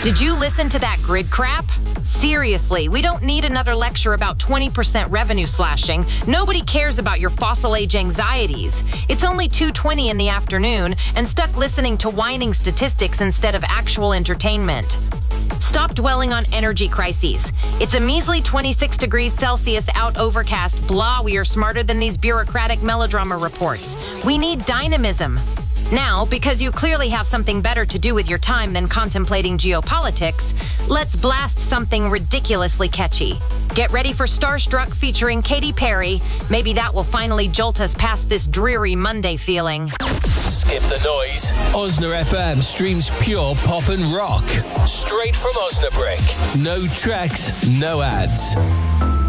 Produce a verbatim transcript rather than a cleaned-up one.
Did you listen to that grid crap? Seriously, we don't need another lecture about twenty percent revenue slashing. Nobody cares about your fossil age anxieties. It's only two twenty in the afternoon and stuck listening to whining statistics instead of actual entertainment. Stop dwelling on energy crises. It's a measly twenty-six degrees Celsius out, overcast, blah, we are smarter than these bureaucratic melodrama reports. We need dynamism. Now, because you clearly have something better to do with your time than contemplating geopolitics, let's blast something ridiculously catchy. Get ready for Starstruck featuring Katy Perry. Maybe that will finally jolt us past this dreary Monday feeling. Skip the noise. Osna F M streams pure pop and rock. Straight from Osnabrück. No tracks, no ads.